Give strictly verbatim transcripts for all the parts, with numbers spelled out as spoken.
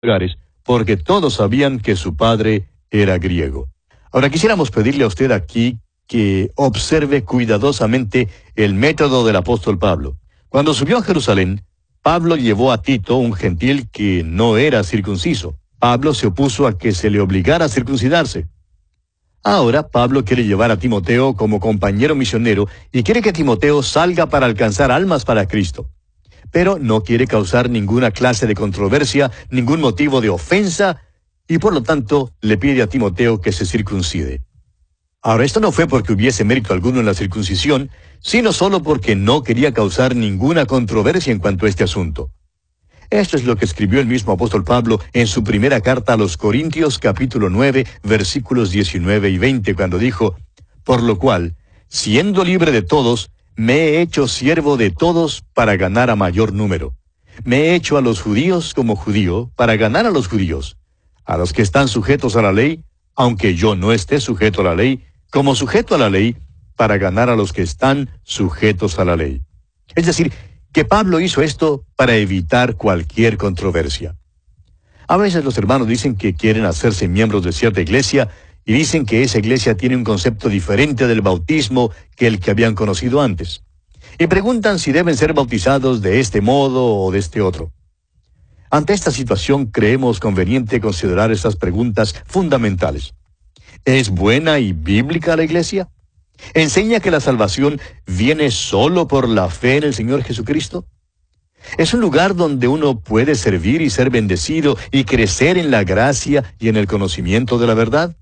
lugares, porque todos sabían que su padre era griego. Ahora quisiéramos pedirle a usted aquí que observe cuidadosamente el método del apóstol Pablo. Cuando subió a Jerusalén, Pablo llevó a Tito, un gentil que no era circunciso. Pablo se opuso a que se le obligara a circuncidarse. Ahora Pablo quiere llevar a Timoteo como compañero misionero y quiere que Timoteo salga para alcanzar almas para Cristo. Pero no quiere causar ninguna clase de controversia, ningún motivo de ofensa, y por lo tanto le pide a Timoteo que se circuncide. Ahora, esto no fue porque hubiese mérito alguno en la circuncisión, sino solo porque no quería causar ninguna controversia en cuanto a este asunto. Esto es lo que escribió el mismo apóstol Pablo en su primera carta a los Corintios, capítulo nueve, versículos diecinueve y veinte, cuando dijo: «Por lo cual, siendo libre de todos, me he hecho siervo de todos para ganar a mayor número. Me he hecho a los judíos como judío para ganar a los judíos, a los que están sujetos a la ley, aunque yo no esté sujeto a la ley, como sujeto a la ley, para ganar a los que están sujetos a la ley». Es decir, que Pablo hizo esto para evitar cualquier controversia. A veces los hermanos dicen que quieren hacerse miembros de cierta iglesia y dicen que esa iglesia tiene un concepto diferente del bautismo que el que habían conocido antes. Y preguntan si deben ser bautizados de este modo o de este otro. Ante esta situación creemos conveniente considerar estas preguntas fundamentales. ¿Es buena y bíblica la iglesia? ¿Enseña que la salvación viene solo por la fe en el Señor Jesucristo? ¿Es un lugar donde uno puede servir y ser bendecido y crecer en la gracia y en el conocimiento de la verdad?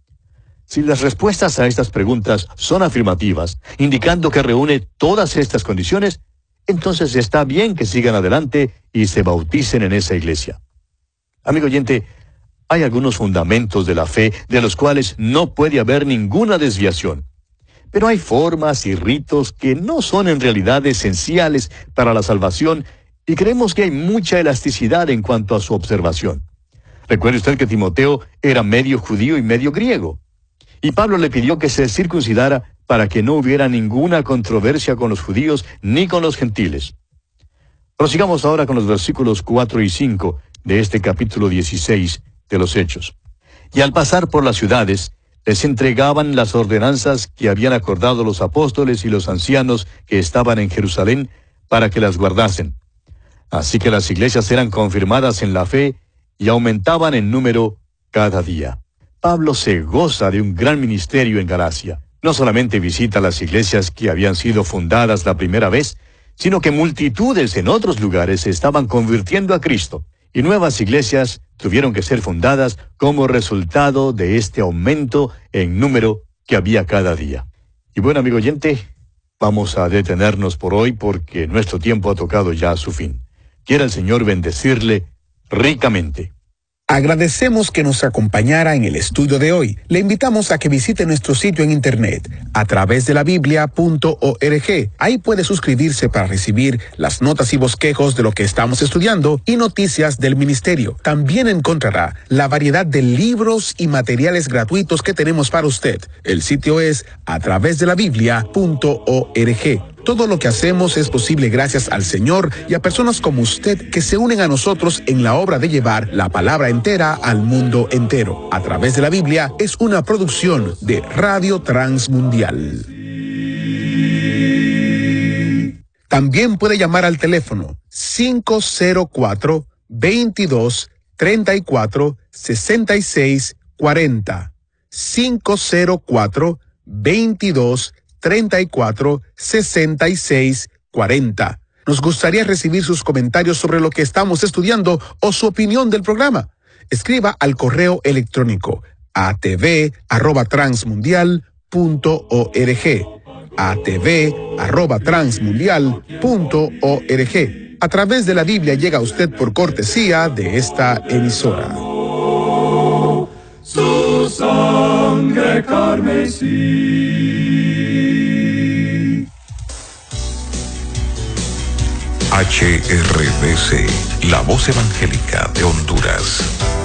Si las respuestas a estas preguntas son afirmativas, indicando que reúne todas estas condiciones, entonces está bien que sigan adelante y se bauticen en esa iglesia. Amigo oyente, hay algunos fundamentos de la fe de los cuales no puede haber ninguna desviación. Pero hay formas y ritos que no son en realidad esenciales para la salvación y creemos que hay mucha elasticidad en cuanto a su observación. Recuerde usted que Timoteo era medio judío y medio griego. Y Pablo le pidió que se circuncidara para que no hubiera ninguna controversia con los judíos ni con los gentiles. Prosigamos ahora con los versículos cuatro y cinco de este capítulo dieciséis de los Hechos. Y al pasar por las ciudades, les entregaban las ordenanzas que habían acordado los apóstoles y los ancianos que estaban en Jerusalén para que las guardasen. Así que las iglesias eran confirmadas en la fe y aumentaban en número cada día. Pablo se goza de un gran ministerio en Galacia. No solamente visita las iglesias que habían sido fundadas la primera vez, sino que multitudes en otros lugares se estaban convirtiendo a Cristo, y nuevas iglesias tuvieron que ser fundadas como resultado de este aumento en número que había cada día. Y bueno, amigo oyente, vamos a detenernos por hoy porque nuestro tiempo ha tocado ya a su fin. Quiera el Señor bendecirle ricamente. Agradecemos que nos acompañara en el estudio de hoy. Le invitamos a que visite nuestro sitio en internet a través de la biblia punto org. Ahí puede suscribirse para recibir las notas y bosquejos de lo que estamos estudiando y noticias del ministerio. También encontrará la variedad de libros y materiales gratuitos que tenemos para usted. El sitio es a través de la biblia punto org. Todo lo que hacemos es posible gracias al Señor y a personas como usted que se unen a nosotros en la obra de llevar la palabra entera al mundo entero. A través de la Biblia es una producción de Radio Transmundial. También puede llamar al teléfono cinco cero cuatro, veintidós, treinta y cuatro, sesenta y seis, cuarenta. cinco cero cuatro, veintidós, treinta y cuatro, sesenta y seis, cuarenta. Nos gustaría recibir sus comentarios sobre lo que estamos estudiando o su opinión del programa. Escriba al correo electrónico a t v arroba transmundial punto org. a t v arroba transmundial punto org. A través de la Biblia llega a usted por cortesía de esta emisora. Su sangre carmesí. H R B C, la voz evangélica de Honduras.